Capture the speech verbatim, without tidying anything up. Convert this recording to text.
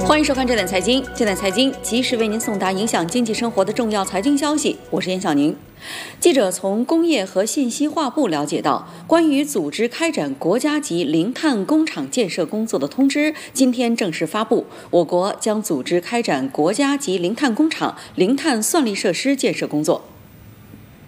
欢迎收看这点财经，这点财经及时为您送达影响经济生活的重要财经消息。我是严晓宁。记者从工业和信息化部了解到，关于组织开展国家级零碳工厂建设工作的通知今天正式发布。我国将组织开展国家级零碳工厂、零碳算力设施建设工作。